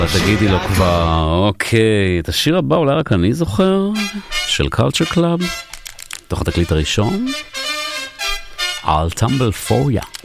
תגידי לו כבר, אוקיי, את השיר הבא אולי רק אני זוכר, של קולצ'ר קלאב, תוך התקליט הראשון, I'll Tumble For Ya.